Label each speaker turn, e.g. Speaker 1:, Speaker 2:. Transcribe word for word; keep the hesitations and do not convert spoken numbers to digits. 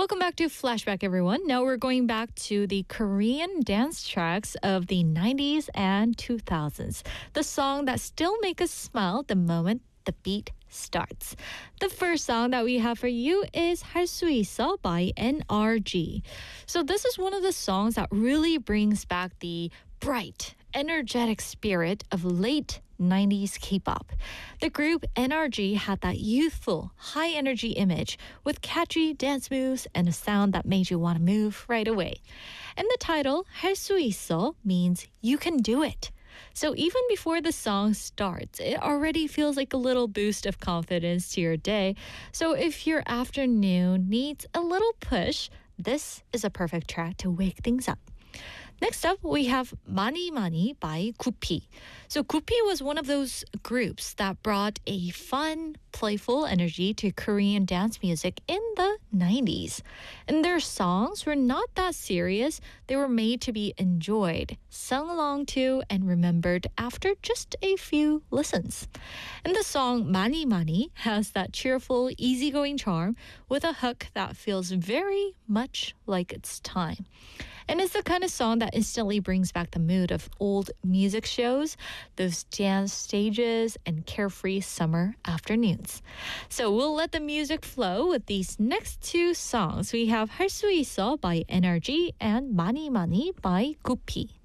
Speaker 1: Welcome back to Flashback, everyone. Now we're going back to the Korean dance tracks of the nineties and two thousands. The song that still make us smile the moment the beat starts. The first song that we have for you is 할 수 있어 by N R G. So this is one of the songs that really brings back the bright, energetic spirit of late nineties K-pop. The group N R G had that youthful, high-energy image with catchy dance moves and a sound that made you want to move right away. And the title, 할 수 있어, means you can do it. So even before the song starts, it already feels like a little boost of confidence to your day. So if your afternoon needs a little push, this is a perfect track to wake things up. Next up, we have Mani Mani by Gupi. So Gupi was one of those groups that brought a fun, playful energy to Korean dance music in the nineties. And their songs were not that serious. They were made to be enjoyed, sung along to, and remembered after just a few listens. And the song Mani Mani has that cheerful, easygoing charm with a hook that feels very much like its time. And it's the kind of song that instantly brings back the mood of old music shows, those dance stages, and carefree summer afternoons. So we'll let the music flow with these next two songs. We have 할 수 있어 by N R G and Mani Mani by Gupi.